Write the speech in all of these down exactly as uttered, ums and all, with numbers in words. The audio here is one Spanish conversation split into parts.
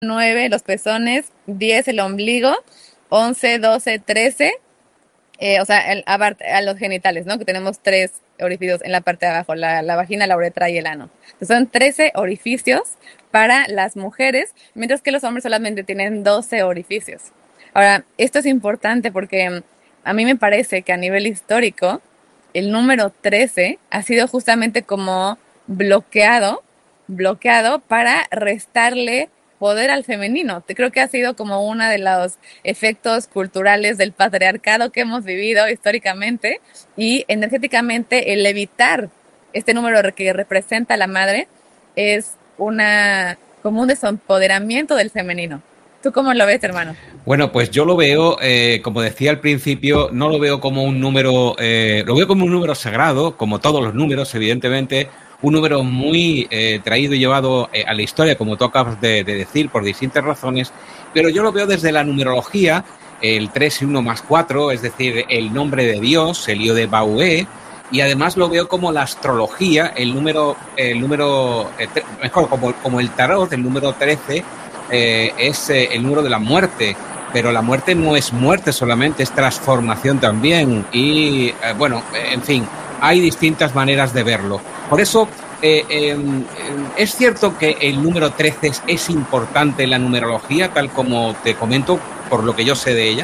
nueve los pezones, diez el ombligo, once, doce, trece, eh, o sea, el, aparte, a los genitales, ¿no? Que tenemos tres orificios en la parte de abajo, la, la vagina, la uretra y el ano. Entonces son trece orificios para las mujeres, mientras que los hombres solamente tienen doce orificios. Ahora, esto es importante porque mm, a mí me parece que a nivel histórico, el número trece ha sido justamente como bloqueado, bloqueado para restarle poder al femenino. Te creo que ha sido como uno de los efectos culturales del patriarcado que hemos vivido históricamente y energéticamente el evitar este número que representa a la madre es una como un desempoderamiento del femenino. ¿Tú cómo lo ves, hermano? Bueno, pues yo lo veo, eh, como decía al principio, no lo veo como un número, eh, lo veo como un número sagrado, como todos los números, evidentemente, un número muy eh, traído y llevado eh, a la historia, como tú acabas de, de decir, por distintas razones, pero yo lo veo desde la numerología, el tres y uno más cuatro, es decir, el nombre de Dios, el Io de Baué, y además lo veo como la astrología, el número, el número eh, mejor, como, como el tarot, el número trece, eh, es eh, el número de la muerte, pero la muerte no es muerte solamente, es transformación también y eh, bueno, en fin, hay distintas maneras de verlo. Por eso eh, eh, es cierto que el número trece es, es importante en la numerología, tal como te comento, por lo que yo sé de ella.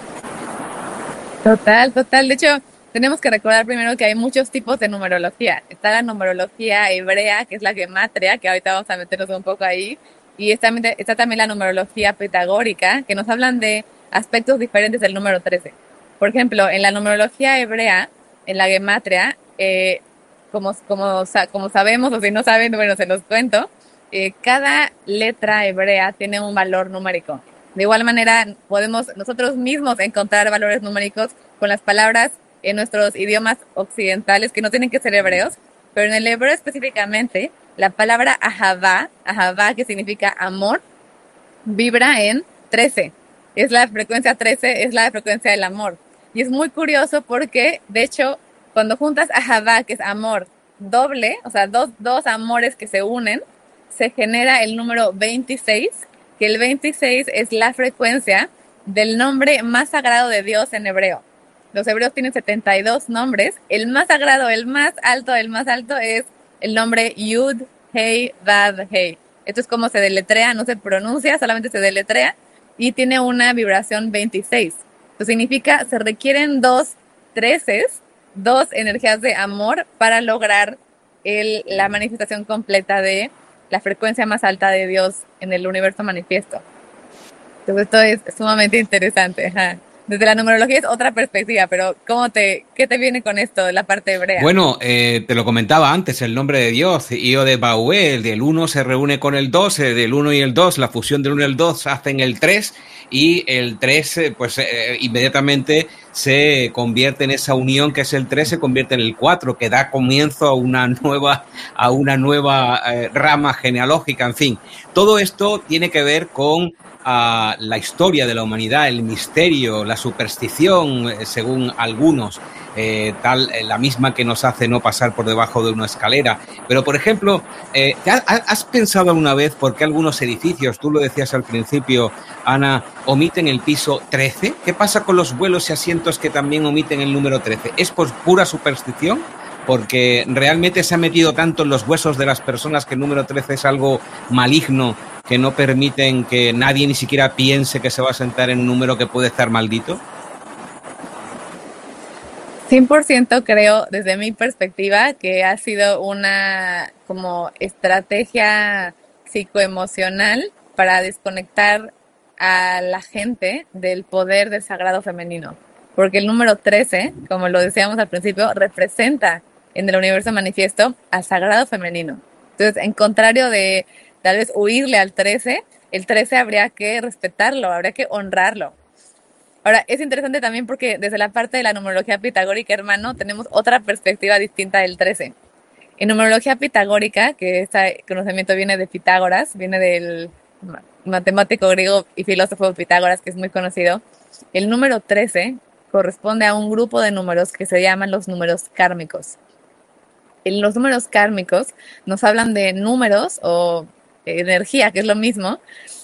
Total, total. De hecho, tenemos que recordar primero que hay muchos tipos de numerología. Está la numerología hebrea, que es la gematria, que ahorita vamos a meternos un poco ahí. Y está, está también la numerología pitagórica, que nos hablan de aspectos diferentes del número trece. Por ejemplo, en la numerología hebrea, en la gematria, eh, como, como, como sabemos, o si no saben, bueno, se los cuento, eh, cada letra hebrea tiene un valor numérico. De igual manera, podemos nosotros mismos encontrar valores numéricos con las palabras en nuestros idiomas occidentales, que no tienen que ser hebreos, pero en el hebreo específicamente, la palabra ahavá, ahavá, que significa amor, vibra en trece. Es la frecuencia trece, es la frecuencia del amor. Y es muy curioso porque, de hecho, cuando juntas ahavá, que es amor, doble, o sea, dos, dos amores que se unen, se genera el número veintiséis, que el veintiséis es la frecuencia del nombre más sagrado de Dios en hebreo. Los hebreos tienen setenta y dos nombres. El más sagrado, el más alto, el más alto es el nombre Yud, Hei, Vav, Hei. Esto es como se deletrea, no se pronuncia, solamente se deletrea y tiene una vibración veintiséis. Esto significa se requieren dos treces, dos energías de amor para lograr el, la manifestación completa de la frecuencia más alta de Dios en el universo manifiesto. Entonces esto es sumamente interesante. Ajá. Desde la numerología es otra perspectiva, pero ¿cómo te, qué te viene con esto de la parte hebrea? Bueno, eh, te lo comentaba antes, el nombre de Dios, Io de Baué, el del uno se reúne con el dos, el del uno y el dos, la fusión del uno y el dos hacen el tres y el tres eh, pues eh, inmediatamente se convierte en esa unión que es el tres, se convierte en el cuatro, que da comienzo a una nueva, a una nueva eh, rama genealógica, en fin. Todo esto tiene que ver con a la historia de la humanidad, el misterio, la superstición, eh, según algunos, eh, tal eh, la misma que nos hace no pasar por debajo de una escalera. Pero, por ejemplo, eh, ¿has pensado alguna vez por qué algunos edificios, tú lo decías al principio, Ana, omiten el piso trece? ¿Qué pasa con los vuelos y asientos que también omiten el número trece? ¿Es por pura superstición? Porque realmente se ha metido tanto en los huesos de las personas que el número trece es algo maligno que no permiten que nadie ni siquiera piense que se va a sentar en un número que puede estar maldito. cien por ciento creo, desde mi perspectiva, que ha sido una como estrategia psicoemocional para desconectar a la gente del poder del sagrado femenino. Porque el número trece, como lo decíamos al principio, representa en el universo manifiesto al sagrado femenino. Entonces, en contrario de tal vez huirle al trece, el trece habría que respetarlo, habría que honrarlo. Ahora, es interesante también porque desde la parte de la numerología pitagórica, hermano, tenemos otra perspectiva distinta del trece. En numerología pitagórica, que este conocimiento viene de Pitágoras, viene del matemático griego y filósofo Pitágoras, que es muy conocido, el número trece corresponde a un grupo de números que se llaman los números kármicos. En los números kármicos nos hablan de números o energía, que es lo mismo,